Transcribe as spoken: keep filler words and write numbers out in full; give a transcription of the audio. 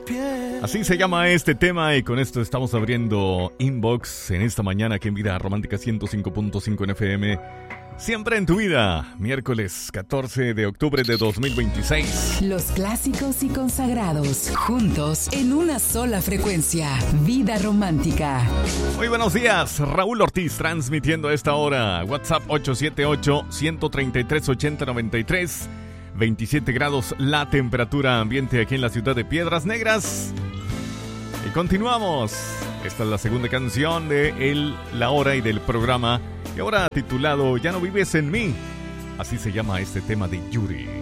Así se llama este tema y con esto estamos abriendo inbox en esta mañana aquí en Vida Romántica ciento cinco punto cinco en F M. Siempre en tu vida, miércoles catorce de octubre de dos mil veintiséis. Los clásicos y consagrados, juntos en una sola frecuencia. Vida Romántica. Muy buenos días, Raúl Ortiz transmitiendo a esta hora. WhatsApp ocho siete ocho, uno tres tres, ocho cero nueve tres. veintisiete grados la temperatura ambiente aquí en la ciudad de Piedras Negras. Y continuamos. Esta es la segunda canción de el, La Hora y del programa. Y ahora titulado Ya no vives en mí. Así se llama este tema de Yuri.